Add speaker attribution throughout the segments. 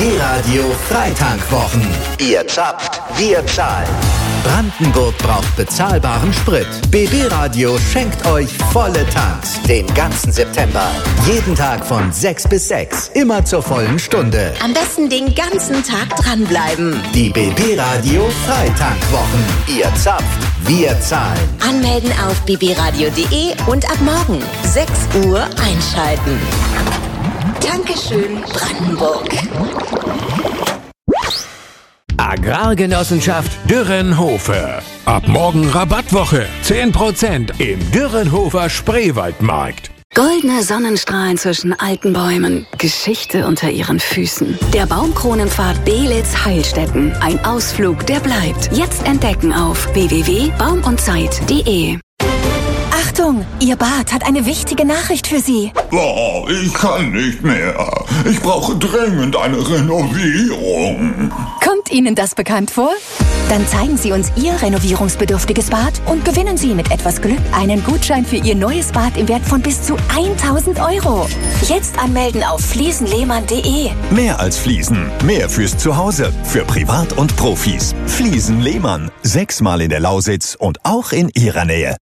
Speaker 1: BB Radio Freitankwwochen. Ihr zapft, wir zahlen. Brandenburg braucht bezahlbaren Sprit. BB Radio schenkt euch volle Tanks den ganzen September. Jeden Tag von 6 bis 6. Immer zur vollen Stunde.
Speaker 2: Am besten den ganzen Tag dranbleiben.
Speaker 1: Die BB Radio Freitankwwochen. Ihr zapft, wir zahlen.
Speaker 2: Anmelden auf bbradio.de und ab morgen 6 Uhr einschalten. Dankeschön, Brandenburg.
Speaker 3: Agrargenossenschaft Dürrenhofer. Ab morgen Rabattwoche. 10% im Dürrenhofer Spreewaldmarkt.
Speaker 4: Goldene Sonnenstrahlen zwischen alten Bäumen, Geschichte unter ihren Füßen. Der Baumkronenpfad Belitz-Heilstätten. Ein Ausflug, der bleibt. Jetzt entdecken auf www.baumundzeit.de.
Speaker 5: Achtung, Ihr Bad hat eine wichtige Nachricht für Sie.
Speaker 6: Oh, ich kann nicht mehr. Ich brauche dringend eine Renovierung.
Speaker 5: Kommt Ihnen das bekannt vor? Dann zeigen Sie uns Ihr renovierungsbedürftiges Bad und gewinnen Sie mit etwas Glück einen Gutschein für Ihr neues Bad im Wert von bis zu 1.000 €. Jetzt anmelden auf fliesenlehmann.de.
Speaker 7: Mehr als Fliesen, mehr fürs Zuhause, für Privat und Profis. Fliesen Lehmann, 6-mal in der Lausitz und auch in Ihrer Nähe.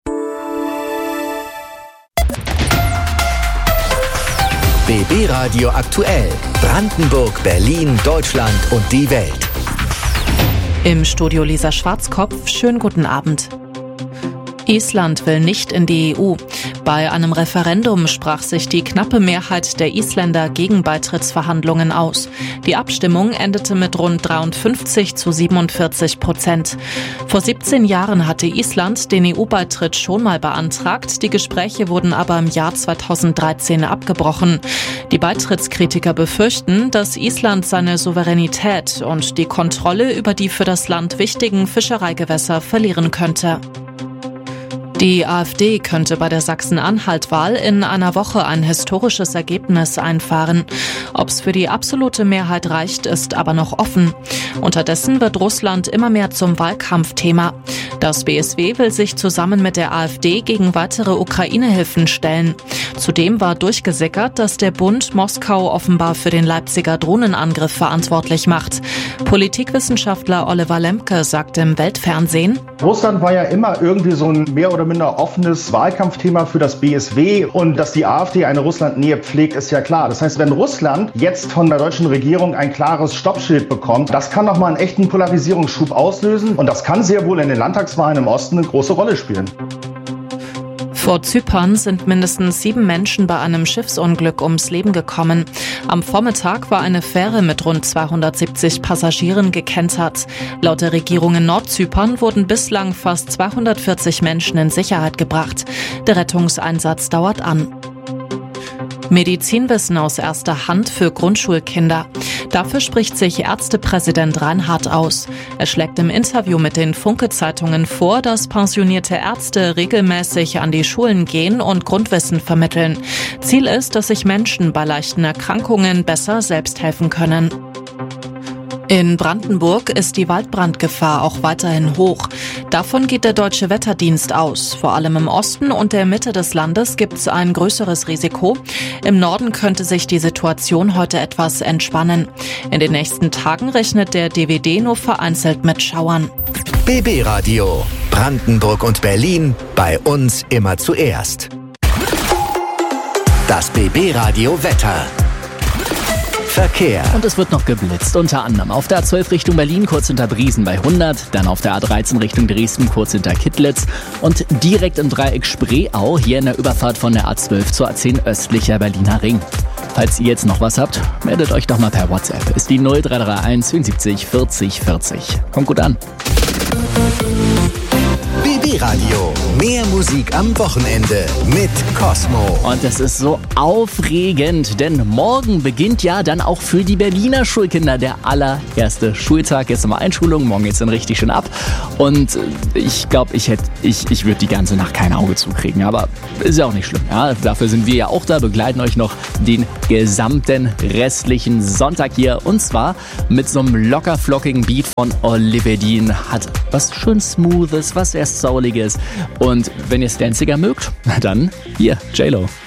Speaker 1: BB Radio aktuell. Brandenburg, Berlin, Deutschland und die Welt.
Speaker 8: Im Studio Lisa Schwarzkopf, schönen guten Abend. Island will nicht in die EU. Bei einem Referendum sprach sich die knappe Mehrheit der Isländer gegen Beitrittsverhandlungen aus. Die Abstimmung endete mit rund 53-47%. Vor 17 Jahren hatte Island den EU-Beitritt schon mal beantragt. Die Gespräche wurden aber im Jahr 2013 abgebrochen. Die Beitrittskritiker befürchten, dass Island seine Souveränität und die Kontrolle über die für das Land wichtigen Fischereigewässer verlieren könnte. Die AfD könnte bei der Sachsen-Anhalt-Wahl in einer Woche ein historisches Ergebnis einfahren. Ob es für die absolute Mehrheit reicht, ist aber noch offen. Unterdessen wird Russland immer mehr zum Wahlkampfthema. Das BSW will sich zusammen mit der AfD gegen weitere Ukraine-Hilfen stellen. Zudem war durchgesickert, dass der Bund Moskau offenbar für den Leipziger Drohnenangriff verantwortlich macht. Politikwissenschaftler Oliver Lemke sagt im Weltfernsehen:
Speaker 9: Russland war ja immer irgendwie so ein mehr oder minder offenes Wahlkampfthema für das BSW, und dass die AfD eine Russlandnähe pflegt, ist ja klar. Das heißt, wenn Russland jetzt von der deutschen Regierung ein klares Stoppschild bekommt, das kann nochmal einen echten Polarisierungsschub auslösen, und das kann sehr wohl in den Landtagswahlen im Osten eine große Rolle spielen.
Speaker 8: Vor Zypern sind mindestens 7 Menschen bei einem Schiffsunglück ums Leben gekommen. Am Vormittag war eine Fähre mit rund 270 Passagieren gekentert. Laut der Regierung in Nordzypern wurden bislang fast 240 Menschen in Sicherheit gebracht. Der Rettungseinsatz dauert an. Medizinwissen aus erster Hand für Grundschulkinder. Dafür spricht sich Ärztepräsident Reinhardt aus. Er schlägt im Interview mit den Funke-Zeitungen vor, dass pensionierte Ärzte regelmäßig an die Schulen gehen und Grundwissen vermitteln. Ziel ist, dass sich Menschen bei leichten Erkrankungen besser selbst helfen können. In Brandenburg ist die Waldbrandgefahr auch weiterhin hoch. Davon geht der Deutsche Wetterdienst aus. Vor allem im Osten und der Mitte des Landes gibt es ein größeres Risiko. Im Norden könnte sich die Situation heute etwas entspannen. In den nächsten Tagen rechnet der DWD nur vereinzelt mit Schauern.
Speaker 1: BB Radio. Brandenburg und Berlin. Bei uns immer zuerst. Das BB Radio Wetter. Verkehr.
Speaker 10: Und es wird noch geblitzt, unter anderem auf der A12 Richtung Berlin, kurz hinter Briesen bei 100, dann auf der A13 Richtung Dresden, kurz hinter Kittlitz und direkt im Dreieck Spreeau, hier in der Überfahrt von der A12 zur A10 östlicher Berliner Ring. Falls ihr jetzt noch was habt, meldet euch doch mal per WhatsApp. Ist die 0331 74 40 40. Kommt gut an.
Speaker 1: BB Radio. Mehr Musik am Wochenende mit Cosmo.
Speaker 10: Und es ist so aufregend, denn morgen beginnt ja dann auch für die Berliner Schulkinder der allererste Schultag. Jetzt nochmal Einschulung, morgen geht's dann richtig schön ab. Und ich glaube, ich würde die ganze Nacht kein Auge zukriegen. Aber ist ja auch nicht schlimm. Ja? Dafür sind wir ja auch da, begleiten euch noch den gesamten restlichen Sonntag hier. Und zwar mit so einem lockerflockigen Beat von Oliver Dean. Hat was schön Smoothes, was sehr Souliges. Und wenn ihr es danziger mögt, dann hier, J-Lo.